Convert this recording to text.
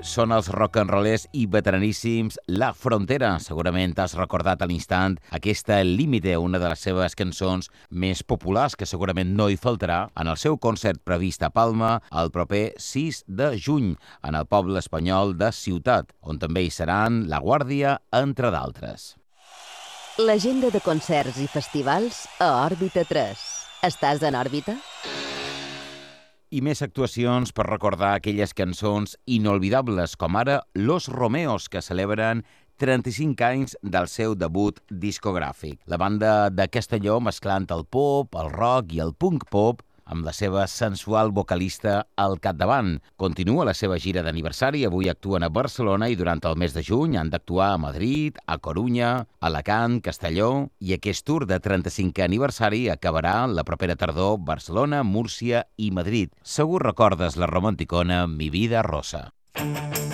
són els rock'n'rollers i veteraníssims La Frontera. Segurament has recordat a l'instant aquesta El Límite, una de les seves cançons més populars que segurament no hi faltarà en el seu concert previst a Palma el proper 6 de juny en el poble espanyol de Ciutat, on també hi seran La Guàrdia, entre d'altres. L'agenda de concerts i festivals a Òrbita 3. Estàs en òrbita? I més actuacions per recordar aquelles cançons inolvidables, com ara Los Romeos, que celebren 35 anys del seu debut discogràfic. La banda de Castelló mesclant el pop, el rock i el punk pop amb la seva sensual vocalista al capdavant. Continua la seva gira d'aniversari, avui actuen a Barcelona i durant el mes de juny han d'actuar a Madrid, a Corunya, Alacant, Castelló, i aquest tour de 35è aniversari acabarà la propera tardor Barcelona, Múrcia i Madrid. Segur recordes la romanticona Mi vida rosa.